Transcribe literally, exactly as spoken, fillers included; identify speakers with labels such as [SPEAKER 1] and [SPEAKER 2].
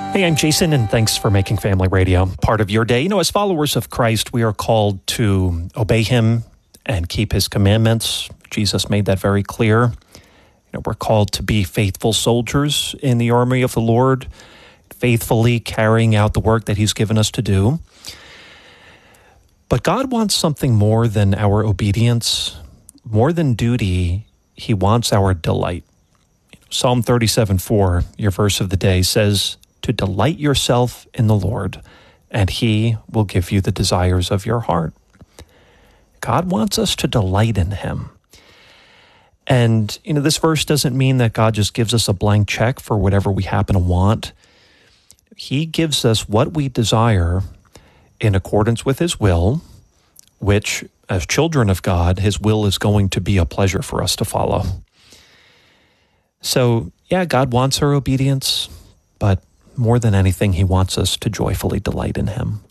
[SPEAKER 1] Hey, I'm Jason, and thanks for making Family Radio part of your day. You know, as followers of Christ, we are called to obey Him and keep His commandments. Jesus made that very clear. You know, we're called to be faithful soldiers in the army of the Lord, faithfully carrying out the work that He's given us to do. But God wants something more than our obedience, more than duty. He wants our delight. Psalm thirty-seven four, your verse of the day, says, to delight yourself in the Lord, and He will give you the desires of your heart. God wants us to delight in Him. And, you know, this verse doesn't mean that God just gives us a blank check for whatever we happen to want. He gives us what we desire in accordance with His will, which, as children of God, His will is going to be a pleasure for us to follow. So, yeah, God wants our obedience, but more than anything, He wants us to joyfully delight in Him.